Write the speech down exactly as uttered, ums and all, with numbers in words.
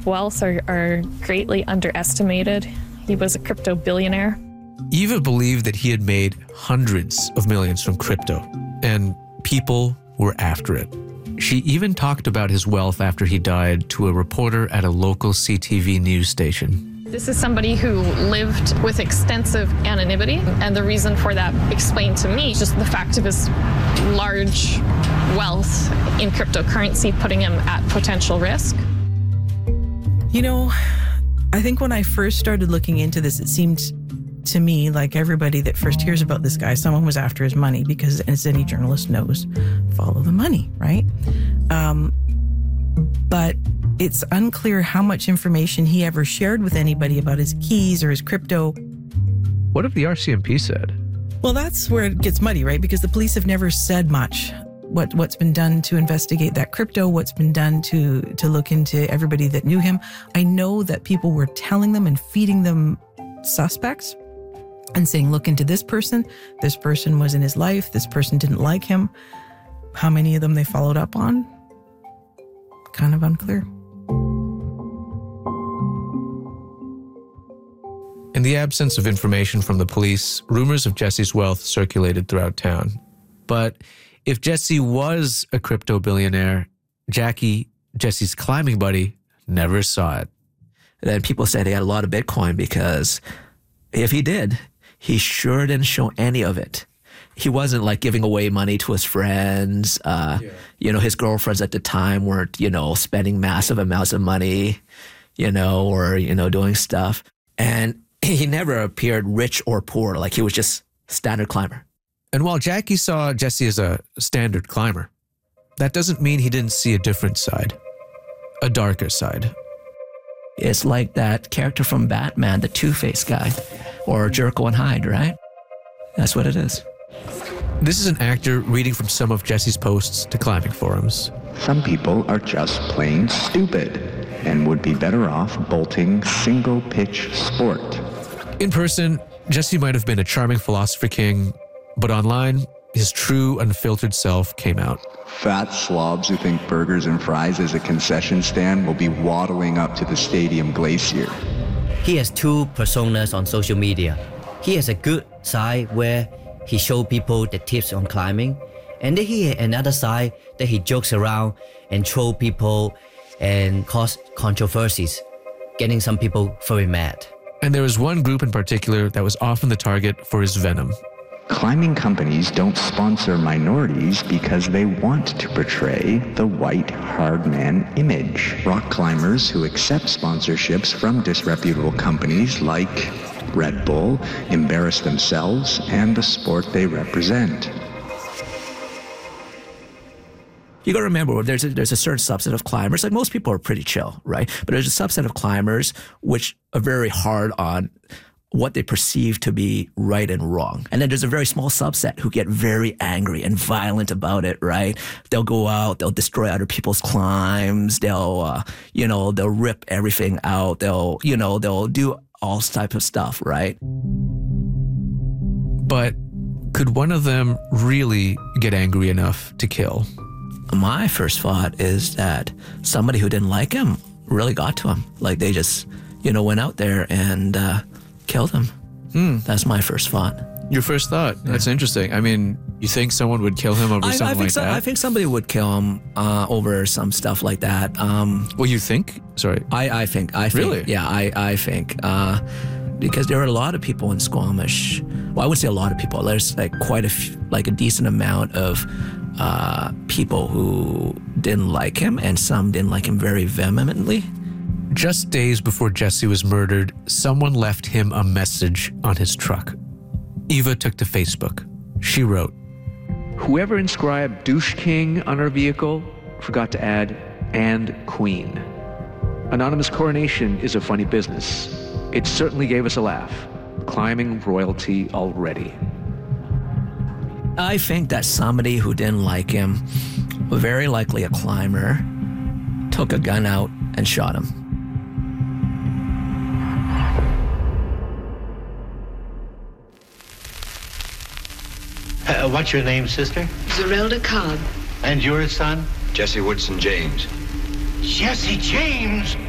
wealth are, are greatly underestimated. He was a crypto billionaire. Eva believed that he had made hundreds of millions from crypto, and people were after it. She even talked about his wealth after he died to a reporter at a local C T V news station. This is somebody who lived with extensive anonymity, and the reason for that explained to me just the fact of his large wealth in cryptocurrency putting him at potential risk. You know, I think when I first started looking into this, it seemed to me like everybody that first hears about this guy, someone was after his money because, as any journalist knows, follow the money, right? Um, but it's unclear how much information he ever shared with anybody about his keys or his crypto. What have the R C M P said? Well, that's where it gets muddy, right? Because the police have never said much. What, what's been done to investigate that crypto, what's been done to, to look into everybody that knew him. I know that people were telling them and feeding them suspects and saying, look into this person. This person was in his life. This person didn't like him. How many of them they followed up on? Kind of unclear. In the absence of information from the police, rumors of Jesse's wealth circulated throughout town. But if Jesse was a crypto billionaire, Jackie, Jesse's climbing buddy, never saw it. Then people said he had a lot of Bitcoin because if he did, he sure didn't show any of it. He wasn't like giving away money to his friends. Uh, yeah. You know, his girlfriends at the time weren't, you know, spending massive amounts of money, you know, or, you know, doing stuff. And he never appeared rich or poor. Like he was just standard climber. And while Jackie saw Jesse as a standard climber, that doesn't mean he didn't see a different side, a darker side. It's like that character from Batman, the Two-Face guy, or Jekyll and Hyde, right? That's what it is. This is an actor reading from some of Jesse's posts to climbing forums. Some people are just plain stupid and would be better off bolting single-pitch sport. In person, Jesse might have been a charming philosopher king, but online, his true, unfiltered self came out. Fat slobs who think burgers and fries is a concession stand will be waddling up to the stadium glacier. He has two personas on social media. He has a good side where he shows people the tips on climbing, and then he has another side that he jokes around and troll people and cause controversies, getting some people very mad. And there was one group in particular that was often the target for his venom. Climbing companies don't sponsor minorities because they want to portray the white hard man image. Rock climbers who accept sponsorships from disreputable companies like Red Bull embarrass themselves and the sport they represent. You got to remember, there's a, there's a certain subset of climbers, like most people are pretty chill, right? But there's a subset of climbers which are very hard on what they perceive to be right and wrong. And then there's a very small subset who get very angry and violent about it, right? They'll go out, they'll destroy other people's climbs, they'll, uh, you know, they'll rip everything out, they'll, you know, they'll do all type of stuff, right? But could one of them really get angry enough to kill? My first thought is that somebody who didn't like him really got to him. Like they just, you know, went out there and uh, killed him. Hmm. That's my first thought. Your first thought? Yeah. That's interesting. I mean, you think someone would kill him over I, something I think like so, that? I think somebody would kill him uh, over some stuff like that. Um, well, you think? Sorry. I, I think. I think. Really? Yeah, I, I think. Uh, because there are a lot of people in Squamish. Well, I wouldn't say a lot of people. There's like quite a, few, like a decent amount of uh, people who didn't like him, and some didn't like him very vehemently. Just days before Jesse was murdered, someone left him a message on his truck. Eva took to Facebook. She wrote, "Whoever inscribed Douche King on our vehicle forgot to add and Queen. Anonymous coronation is a funny business. It certainly gave us a laugh. Climbing royalty already." I think that somebody who didn't like him, very likely a climber, took a gun out and shot him. Uh, what's your name, sister? Zerelda Cobb. And yours, son? Jesse Woodson James. Jesse James?